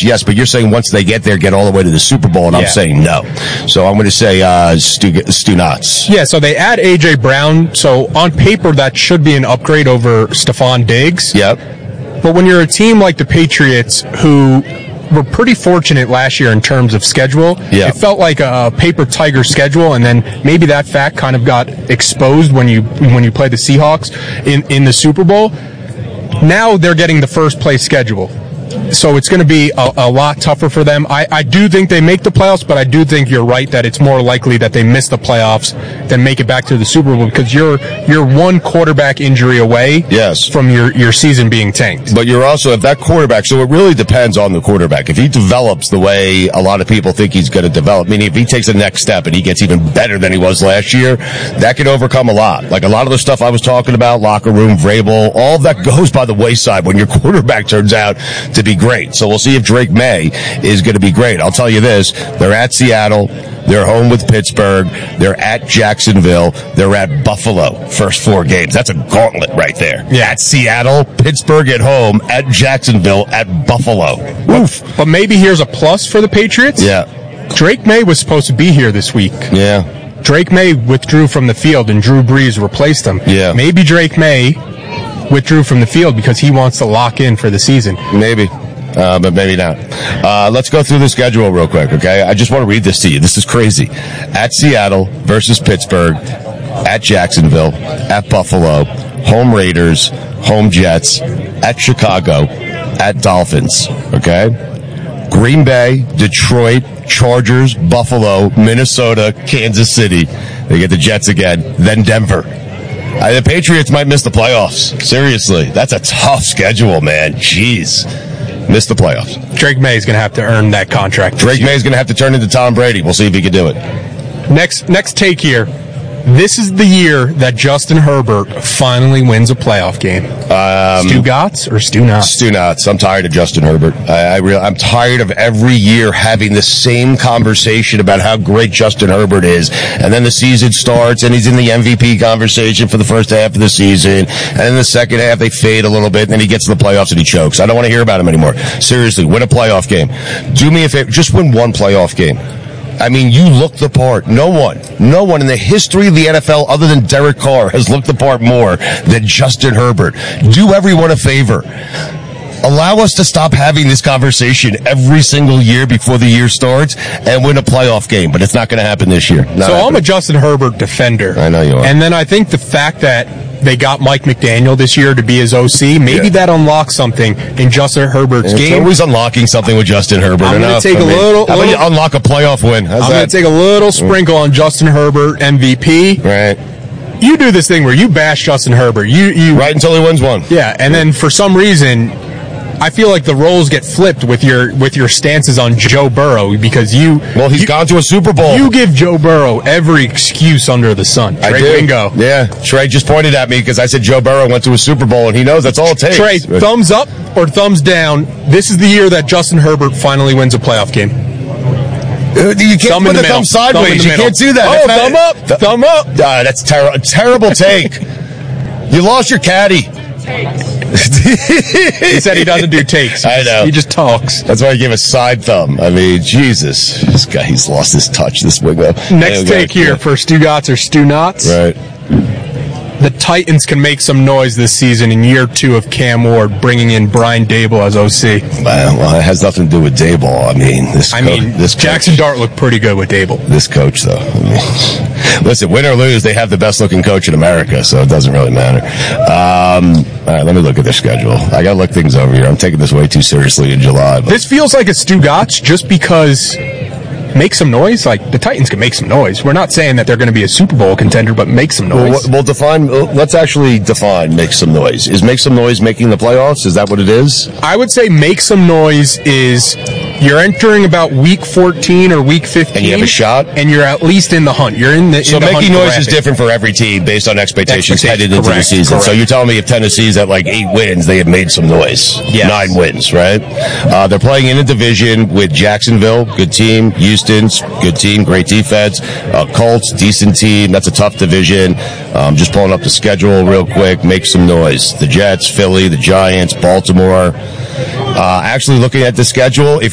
yes, but you're saying once they get there, get all the way to the Super Bowl, and I'm saying no. So I'm going to say Stu Knotts. Yeah, so they add A.J. Brown, so on paper that should be an upgrade over Stephon Diggs. Yep. But when you're a team like the Patriots, who were pretty fortunate last year in terms of schedule, it felt like a paper tiger schedule, and then maybe that fact kind of got exposed when you play the Seahawks in the Super Bowl. Now they're getting the first place schedule. So it's going to be a lot tougher for them. I do think they make the playoffs, but I do think you're right that it's more likely that they miss the playoffs than make it back to the Super Bowl, because you're one quarterback injury away from your season being tanked. But you're also, if that quarterback, so it really depends on the quarterback. If he develops the way a lot of people think he's going to develop, meaning if he takes the next step and he gets even better than he was last year, that could overcome a lot. Like a lot of the stuff I was talking about, locker room, Vrabel, all of that goes by the wayside when your quarterback turns out to be great. So we'll see if Drake May is going to be great. I'll tell you this, they're at Seattle, they're home with Pittsburgh, they're at Jacksonville, they're at Buffalo. First 4 games. That's a gauntlet right there. Yeah. At Seattle, Pittsburgh at home, at Jacksonville, at Buffalo. Oof. But maybe here's a plus for the Patriots. Yeah. Drake May was supposed to be here this week. Yeah. Drake May withdrew from the field and Drew Brees replaced him. Yeah. Maybe Drake May withdrew from the field because he wants to lock in for the season. Maybe. But maybe not. Let's go through the schedule real quick, okay? I just want to read this to you. This is crazy. At Seattle versus Pittsburgh, at Jacksonville, at Buffalo, home Raiders, home Jets, at Chicago, at Dolphins, okay? Green Bay, Detroit, Chargers, Buffalo, Minnesota, Kansas City. They get the Jets again, then Denver. The Patriots might miss the playoffs. Seriously. That's a tough schedule, man. Jeez. Miss the playoffs. Drake May is going to have to earn that contract. Drake May is going to have to turn into Tom Brady. We'll see if he can do it. Next take here. This is the year that Justin Herbert finally wins a playoff game. Stu Knotts or Stu Knotts? Stu Knotts. I'm tired of Justin Herbert. I'm tired of every year having the same conversation about how great Justin Herbert is. And then the season starts and he's in the MVP conversation for the first half of the season. And in the second half, they fade a little bit. And then he gets to the playoffs and he chokes. I don't want to hear about him anymore. Seriously, win a playoff game. Do me a favor. Just win one playoff game. I mean, you look the part. No one in the history of the NFL other than Derek Carr has looked the part more than Justin Herbert. Do everyone a favor. Allow us to stop having this conversation every single year before the year starts and win a playoff game, but it's not going to happen this year. I'm a Justin Herbert defender. I know you are. And then I think the fact that they got Mike McDaniel this year to be his OC, maybe that unlocks something in Justin Herbert's game. It's always unlocking something with Justin Herbert. I'm going to take how about you unlock a playoff win? I'm going to take a little sprinkle on Justin Herbert MVP. Right. You do this thing where you bash Justin Herbert. You right until he wins one. Yeah, and then for some reason, I feel like the roles get flipped with your stances on Joe Burrow because he's gone to a Super Bowl. You give Joe Burrow every excuse under the sun. Trey Wingo. Yeah, Trey just pointed at me because I said Joe Burrow went to a Super Bowl and he knows that's all it takes. Trey, thumbs up or thumbs down? This is the year that Justin Herbert finally wins a playoff game. You can't put the thumb sideways. You can't do that. Oh, thumb up. Thumb up. That's a terrible take. You lost your caddy. He said he doesn't do takes. I know. He just talks. That's why I gave a side thumb. I mean, Jesus. This guy, he's lost his touch, this wingo. Next take here for Stu Knotts or Stu Knotts. Right. The Titans can make some noise this season in year 2 of Cam Ward, bringing in Brian Daboll as OC. Well, it has nothing to do with Daboll. I mean, this Jackson Dart looked pretty good with Daboll. This coach, though. Listen, win or lose, they have the best-looking coach in America, so it doesn't really matter. All right, let me look at their schedule. I got to look things over here. I'm taking this way too seriously in July. This feels like a Stu Knotts just because make some noise. Like, the Titans can make some noise. We're not saying that they're going to be a Super Bowl contender, but make some noise. Let's actually define make some noise. Is make some noise making the playoffs? Is that what it is? I would say make some noise is you're entering about week 14 or week 15. And you have a shot? And you're at least in the hunt. You're in the So making hunt noise is different for every team based on expectations headed into correct, the season. correct. So you're telling me if Tennessee's at like 8 wins, they have made some noise. Yes. 9 wins, right? They're playing in a division with Jacksonville, good team. Houston's good team, great defense. Colts, decent team. That's a tough division. Just pulling up the schedule real quick. Make some noise. The Jets, Philly, the Giants, Baltimore. Actually looking at the schedule, if